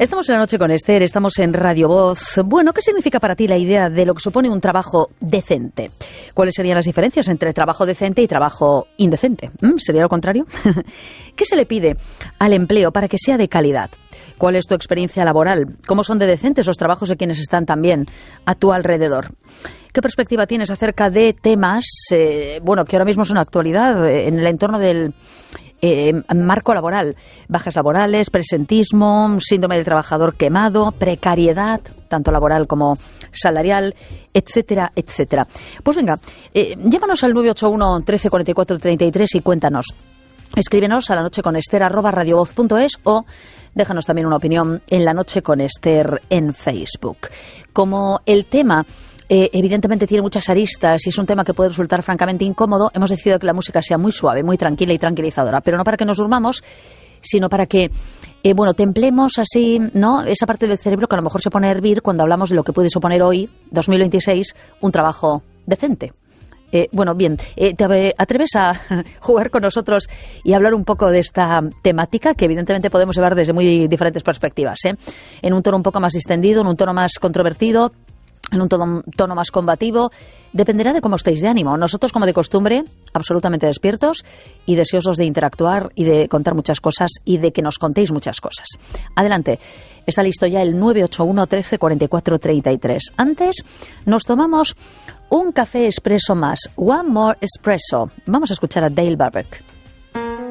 Estamos en La Noche con Esther, estamos en Radio Voz. Bueno, ¿qué significa para ti la idea de lo que supone un trabajo decente? ¿Cuáles serían las diferencias entre trabajo decente y trabajo indecente? ¿Sería lo contrario? ¿Qué se le pide al empleo para que sea de calidad? ¿Cuál es tu experiencia laboral? ¿Cómo son de decentes los trabajos de quienes están también a tu alrededor? ¿Qué perspectiva tienes acerca de temas, que ahora mismo son actualidad en el entorno del marco laboral? Bajas laborales, presentismo, síndrome del trabajador quemado, precariedad, tanto laboral como salarial, etcétera, etcétera. Pues venga, llámanos al 981 13 44 33 y cuéntanos. Escríbenos a lanocheconester@radiovoz.es o déjanos también una opinión en La Noche con Esther en Facebook. Como el tema evidentemente tiene muchas aristas y es un tema que puede resultar francamente incómodo, hemos decidido que la música sea muy suave, muy tranquila y tranquilizadora, pero no para que nos durmamos, sino para que templemos así, ¿no?, esa parte del cerebro que a lo mejor se pone a hervir cuando hablamos de lo que puede suponer hoy, 2026, un trabajo decente. ¿Te atreves a jugar con nosotros y hablar un poco de esta temática que evidentemente podemos llevar desde muy diferentes perspectivas, en un tono un poco más distendido, en un tono más controvertido, en un tono más combativo? Dependerá de cómo estéis de ánimo. Nosotros, como de costumbre, absolutamente despiertos y deseosos de interactuar y de contar muchas cosas y de que nos contéis muchas cosas. Adelante. Está listo ya el 981 13 44 33. Antes nos tomamos un café expreso más. One more espresso. Vamos a escuchar a Dale Brubeck.